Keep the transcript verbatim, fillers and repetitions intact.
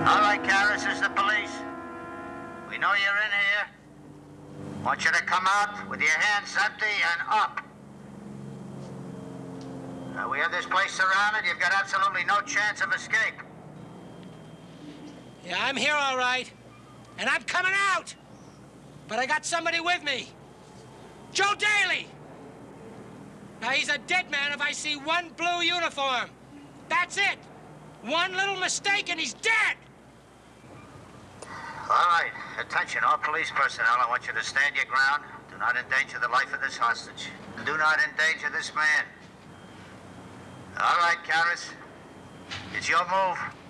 All right, Karras, this is the police. We know you're in here. Want you to come out with your hands empty and up. Uh, we have this place surrounded. You've got absolutely no chance of escape. Yeah, I'm here all right. And I'm coming out. But I got somebody with me. Joe Daly. Now, he's a dead man if I see one blue uniform. That's it. One little mistake and he's dead. All right. Attention, all police personnel. I want you to stand your ground. Do not endanger the life of this hostage. Do not endanger this man. All right, Karras. It's your move.